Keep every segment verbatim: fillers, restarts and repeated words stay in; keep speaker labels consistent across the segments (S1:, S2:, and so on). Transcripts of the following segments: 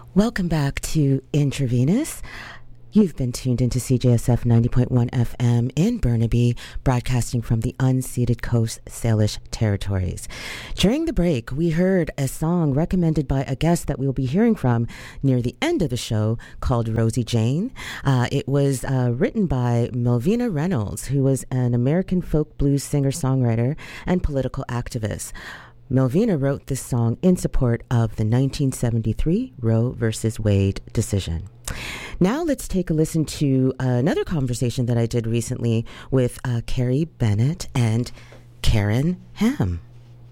S1: Welcome back to Intravenous. You've been tuned into C J S F ninety point one F M in Burnaby, broadcasting from the unceded Coast Salish territories. During the break, we heard a song recommended by a guest that we'll be hearing from near the end of the show called Rosie Jane. Uh, it was uh, written by Melvina Reynolds, who was an American folk blues singer-songwriter and political activist. Melvina wrote this song in support of the nineteen seventy-three Roe versus Wade decision. Now let's take a listen to another conversation that I did recently with uh, Carrie Bennett and Karen Ham.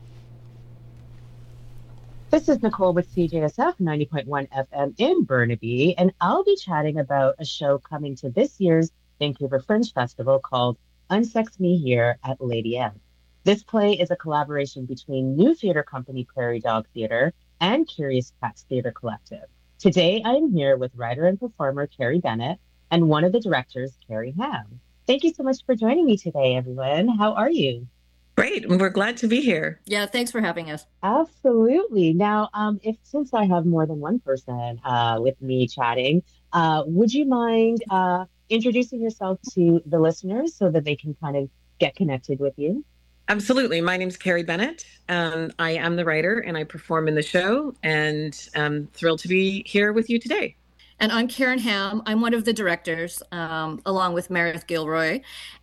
S2: This is Nicole with C J S F ninety point one F M in Burnaby, and I'll be chatting about a show coming to this year's Vancouver Fringe Festival called Unsex Me Here at Lady M. This play is a collaboration between new theater company Prairie Dog Theater and Curious Cats Theater Collective. Today, I'm here with writer and performer Carrie Bennett and one of the directors, Carrie Ham. Thank you so much for joining me today, everyone. How are you?
S3: Great. We're glad to be here.
S4: Yeah, thanks for having us.
S2: Absolutely. Now, um, if since I have more than one person uh, with me chatting, uh, would you mind uh, introducing yourself to the listeners so that they can kind of get connected with you?
S3: Absolutely. My name is Carrie Bennett. Um, I am the writer and I perform in the show, and I'm thrilled to be here with you today.
S4: And I'm Karen Ham. I'm one of the directors, um, along with Meredith Gilroy.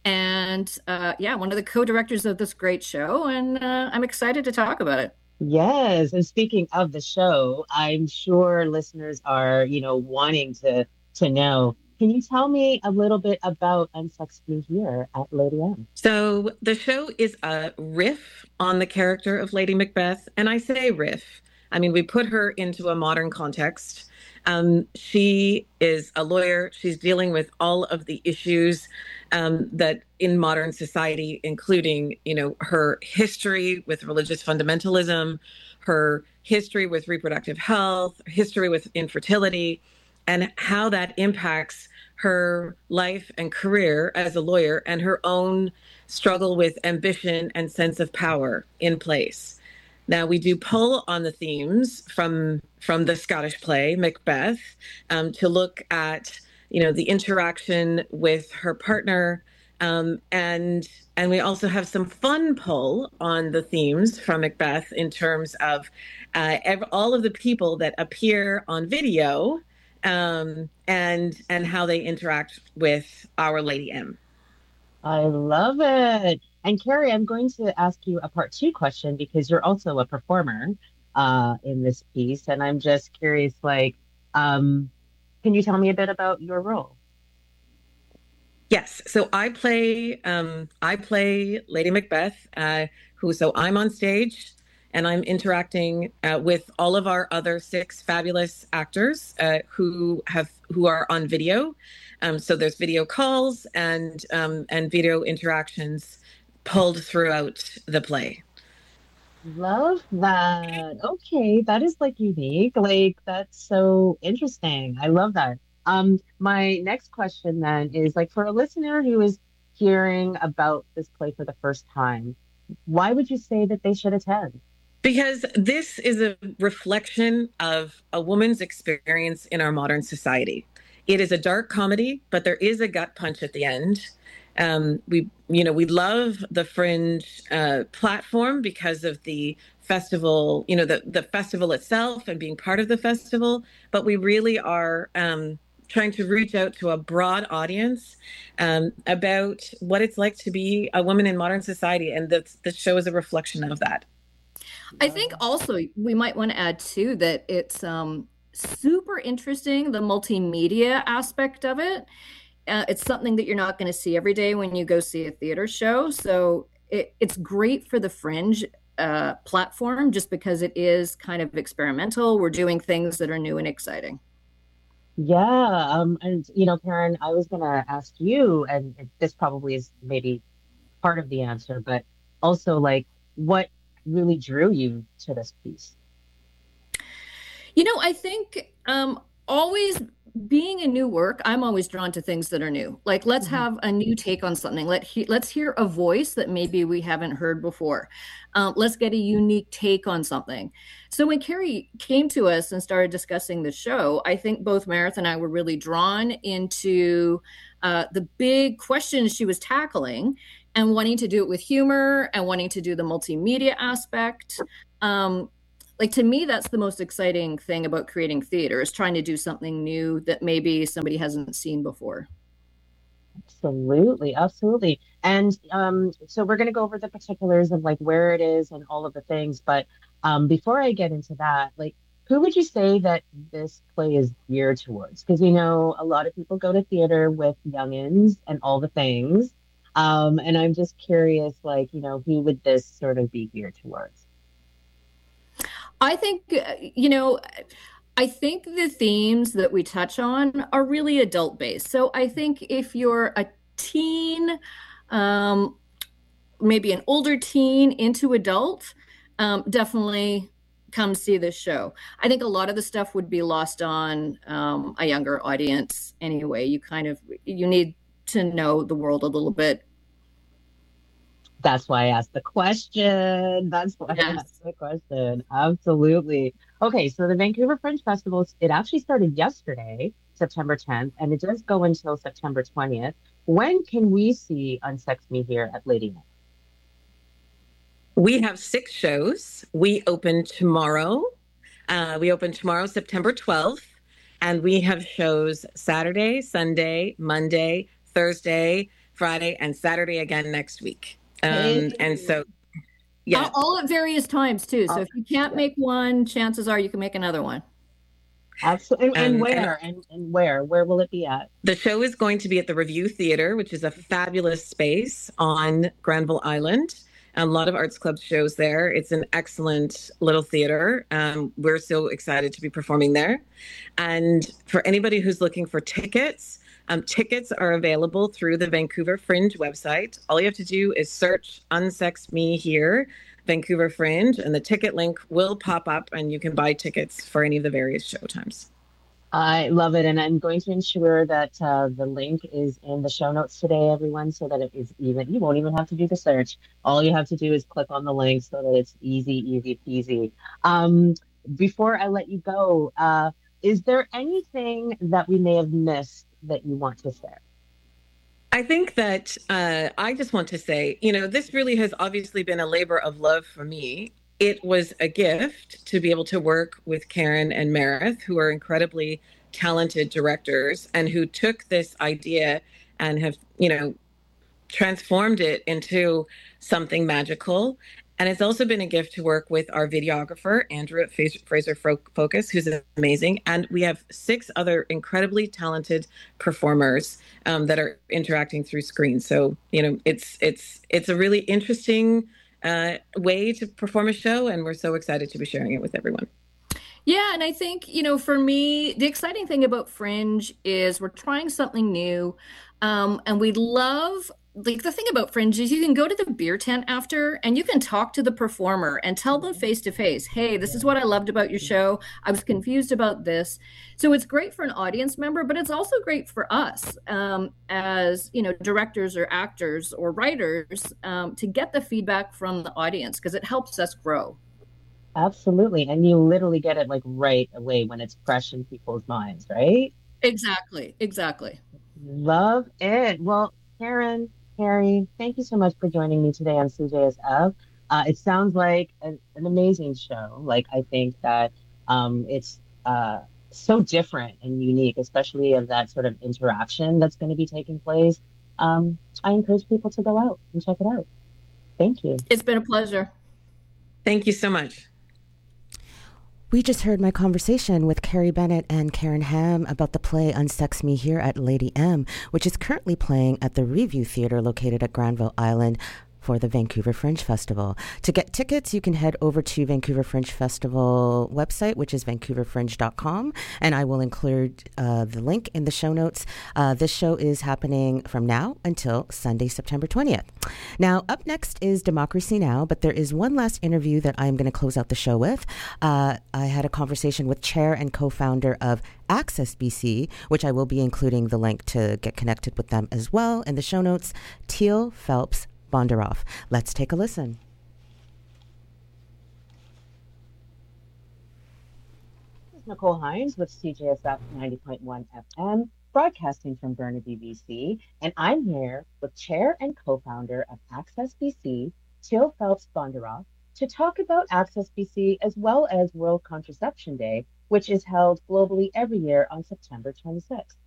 S4: And uh, yeah, one of the co-directors of this great show. And uh, I'm excited to talk about it.
S2: Yes. And speaking of the show, I'm sure listeners are, you know, wanting to to know. Can you tell me a little bit about Unsex Me Here at Lady M?
S3: So the show is a riff on the character of Lady Macbeth. And I say riff. I mean, we put her into a modern context. Um, she is a lawyer. She's dealing with all of the issues um, that in modern society, including, you know, her history with religious fundamentalism, her history with reproductive health, history with infertility, and how that impacts her life and career as a lawyer and her own struggle with ambition and sense of power in place. Now, we do pull on the themes from from the Scottish play, Macbeth, um, to look at, you know, the interaction with her partner. Um, and and we also have some fun pull on the themes from Macbeth in terms of uh, ev- all of the people that appear on video, Um, and and how they interact with our Lady M.
S2: I love it. And Carrie, I'm going to ask you a part two question because you're also a performer uh, in this piece. And I'm just curious, like, um, can you tell me a bit about your role?
S3: Yes. So I play um, I play Lady Macbeth, uh, who so I'm on stage. And I'm interacting uh, with all of our other six fabulous actors uh, who have who are on video. Um, so there's video calls and um, and video interactions pulled throughout the play.
S2: Love that. Okay, that is like unique. Like that's so interesting. I love that. Um, my next question then is like for a listener who is hearing about this play for the first time, why would you say that they should attend?
S3: Because this is a reflection of a woman's experience in our modern society. It is a dark comedy, but there is a gut punch at the end. Um, we, you know, we love the Fringe uh, platform because of the festival, you know, the, the festival itself and being part of the festival. But we really are um, trying to reach out to a broad audience um, about what it's like to be a woman in modern society. And the, the show is a reflection of that.
S4: I think also we might want to add too that it's um, super interesting, the multimedia aspect of it. Uh, it's something that you're not going to see every day when you go see a theater show. So it, it's great for the Fringe uh, platform just because it is kind of experimental. We're doing things that are new and exciting.
S2: Yeah. Um, and, you know, Karen, I was going to ask you, and this probably is maybe part of the answer, but also like what really drew you to this piece?
S4: You know, I think um, always being a new work, I'm always drawn to things that are new. Like, let's mm-hmm. have a new take on something. Let he, let's hear a voice that maybe we haven't heard before. Um, let's get a unique take on something. So when Carrie came to us and started discussing the show, I think both Meredith and I were really drawn into uh, the big questions she was tackling and wanting to do it with humor and wanting to do the multimedia aspect. Um, Like, to me, that's the most exciting thing about creating theater, is trying to do something new that maybe somebody hasn't seen before.
S2: Absolutely. Absolutely. And um, so we're going to go over the particulars of like where it is and all of the things. But um, before I get into that, like, who would you say that this play is geared towards? Because, you know, a lot of people go to theater with youngins and all the things. Um, and I'm just curious, like, you know, who would this sort of be geared towards?
S4: I think, you know, I think the themes that we touch on are really adult based. So I think if you're a teen, um, maybe an older teen into adult, um, definitely come see this show. I think a lot of the stuff would be lost on um, a younger audience anyway. You kind of, you need to know the world a little bit.
S2: That's why I asked the question. That's why yes. I asked the question. Absolutely. Okay, so the Vancouver Fringe Festival, it actually started yesterday, September tenth, and it does go until September twentieth. When can we see Unsex Me Here at Lady M?
S3: We have six shows. We open tomorrow. Uh, we open tomorrow, September twelfth, and we have shows Saturday, Sunday, Monday, Thursday, Friday, and Saturday again next week. Um, and so, yeah.
S4: All at various times, too. So if you can't make one, chances are you can make another one.
S2: Absolutely. And, and um, where? And, and where? Where will it be at?
S3: The show is going to be at the Review Theatre, which is a fabulous space on Granville Island. A lot of arts club shows there. It's an excellent little theater. Um, we're so excited to be performing there. And for anybody who's looking for tickets, Um, tickets are available through the Vancouver Fringe website. All you have to do is search Unsex Me Here, Vancouver Fringe, and the ticket link will pop up and you can buy tickets for any of the various show times.
S2: I love it. And I'm going to ensure that uh, the link is in the show notes today, everyone, so that it is even, you won't even have to do the search. All you have to do is click on the link so that it's easy, easy peasy. Um, before I let you go, uh, is there anything that we may have missed that you want to share?
S3: I think that uh, I just want to say, you know, this really has obviously been a labor of love for me. It was a gift to be able to work with Karen and Meredith, who are incredibly talented directors and who took this idea and have, you know, transformed it into something magical. And it's also been a gift to work with our videographer, Andrew at Fraser Focus, who's amazing. And we have six other incredibly talented performers um, that are interacting through screen. So, you know, it's it's it's a really interesting uh, way to perform a show. And we're so excited to be sharing it with everyone.
S4: Yeah, and I think, you know, for me, the exciting thing about Fringe is we're trying something new. Um, and we love... Like, the thing about Fringe is you can go to the beer tent after and you can talk to the performer and tell them face to face, hey, this is what I loved about your show. I was confused about this. So it's great for an audience member, but it's also great for us um, as, you know, directors or actors or writers um, to get the feedback from the audience, because it helps us grow.
S2: Absolutely. And you literally get it like right away when it's fresh in people's minds, right?
S4: Exactly. Exactly.
S2: Love it. Well, Karen, Carrie, thank you so much for joining me today on C J S F. Uh, it sounds like an, an amazing show. Like, I think that um, it's uh, so different and unique, especially of that sort of interaction that's going to be taking place. Um, I encourage people to go out and check it out. Thank you.
S4: It's been a pleasure.
S3: Thank you so much.
S1: We just heard my conversation with Carrie Bennett and Karen Ham about the play Unsex Me Here at Lady M, which is currently playing at the Review Theatre located at Granville Island for the Vancouver Fringe Festival. To get tickets, you can head over to Vancouver Fringe Festival website, which is vancouver fringe dot com, and I will include uh, the link in the show notes. Uh, this show is happening from now until Sunday, September twentieth. Now, up next is Democracy Now!, but there is one last interview that I'm going to close out the show with. Uh, I had a conversation with chair and co-founder of Access B C, which I will be including the link to get connected with them as well in the show notes, Teal Phelps Bondaroff. Let's take a listen.
S2: This is Nicole Hines with C J S F ninety point one F M, broadcasting from Burnaby, B C, and I'm here with chair and co-founder of Access B C, Teal Phelps Bondaroff, to talk about Access B C as well as World Contraception Day, which is held globally every year on September twenty-sixth.